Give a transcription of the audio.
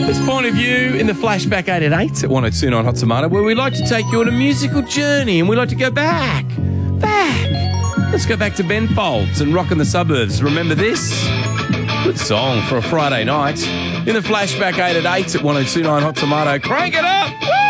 This point of view in the Flashback 8 at 8 at 1029 Hot Tomato, where we like to take you on a musical journey and we like to go back. Let's go back to Ben Folds and Rockin' the Suburbs. Remember this? Good song for a Friday night. In the Flashback 8 at 8 at 1029 Hot Tomato. Crank it up! Woo!